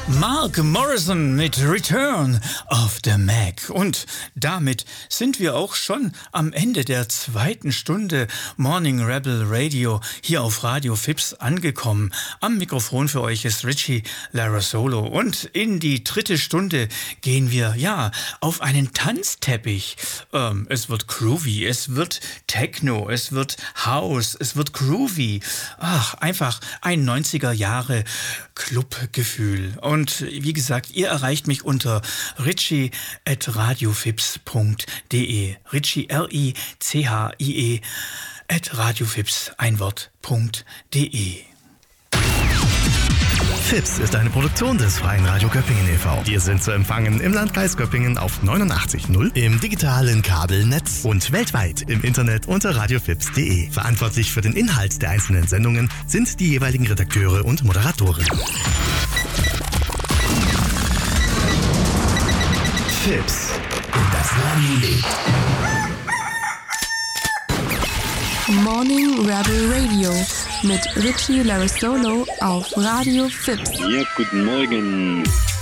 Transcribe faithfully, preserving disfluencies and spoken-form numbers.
Mark Morrison mit Return of the Mac. Und damit sind wir auch schon am Ende der zweiten Stunde Morning Rebel Radio hier auf Radio Fips angekommen. Am Mikrofon für euch ist Richie Larasolo. Und in die dritte Stunde gehen wir, ja, auf einen Tanzteppich. Ähm, es wird groovy, es wird Techno, es wird House, es wird groovy. Ach, einfach ein neunziger Jahre Clubgefühl. Und wie gesagt, ihr erreicht mich unter richie at radiofips punkt de. Richie, R I C H I E, at radiofips, ein Wort, .de. Fips ist eine Produktion des Freien Radio Göppingen e V Wir sind zu empfangen im Landkreis Göppingen auf neunundachtzig Komma null, im digitalen Kabelnetz und weltweit im Internet unter radiofips punkt de. Verantwortlich für den Inhalt der einzelnen Sendungen sind die jeweiligen Redakteure und Moderatoren. Fips, das Radio lebt. Morning Rebel Radio mit Richie Larasolo auf Radio Fips. Ja, guten Morgen.